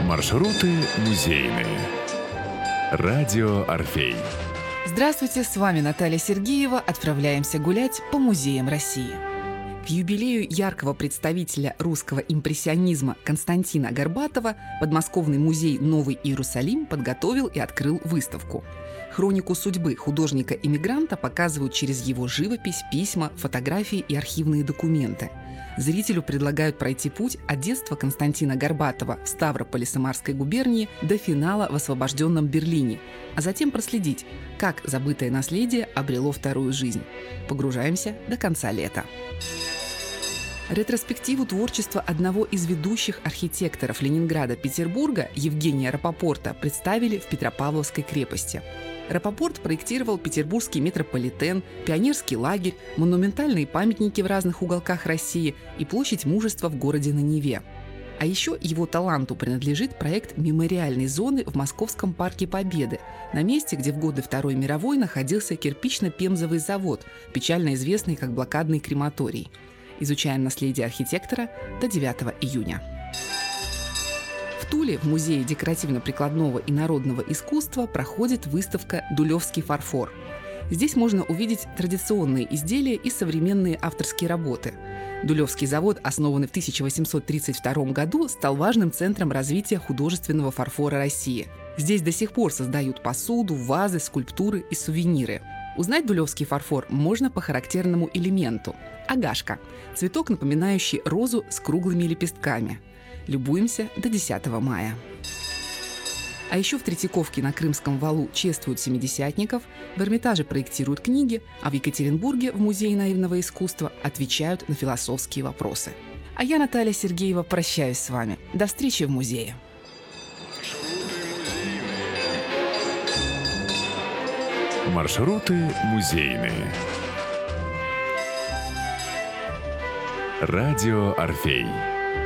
Маршруты музейные. Радио «Орфей». Здравствуйте, с вами Наталья Сергеева. Отправляемся гулять по музеям России. К юбилею яркого представителя русского импрессионизма Константина Горбатова подмосковный музей «Новый Иерусалим» подготовил и открыл выставку. Хронику судьбы художника-эмигранта показывают через его живопись, письма, фотографии и архивные документы. Зрителю предлагают пройти путь от детства Константина Горбатова в Ставрополе Самарской губернии до финала в освобожденном Берлине, а затем проследить, как забытое наследие обрело вторую жизнь. Погружаемся до конца лета. Ретроспективу творчества одного из ведущих архитекторов Ленинграда-Петербурга Евгения Рапопорта представили в Петропавловской крепости. Рапопорт проектировал петербургский метрополитен, пионерский лагерь, монументальные памятники в разных уголках России и площадь Мужества в городе на Неве. А еще его таланту принадлежит проект мемориальной зоны в Московском парке Победы, на месте, где в годы Второй мировой находился кирпично-пемзовый завод, печально известный как блокадный крематорий. Изучаем наследие архитектора до 9 июня. В Туле в Музее декоративно-прикладного и народного искусства проходит выставка «Дулевский фарфор». Здесь можно увидеть традиционные изделия и современные авторские работы. Дулевский завод, основанный в 1832 году, стал важным центром развития художественного фарфора России. Здесь до сих пор создают посуду, вазы, скульптуры и сувениры. Узнать дулевский фарфор можно по характерному элементу – агашка – цветок, напоминающий розу с круглыми лепестками. Любуемся до 10 мая. А еще в Третьяковке на Крымском валу чествуют семидесятников, в Эрмитаже проектируют книги, а в Екатеринбурге в Музее наивного искусства отвечают на философские вопросы. А я, Наталья Сергеева, прощаюсь с вами. До встречи в музее. Маршруты музейные. Радио «Орфей».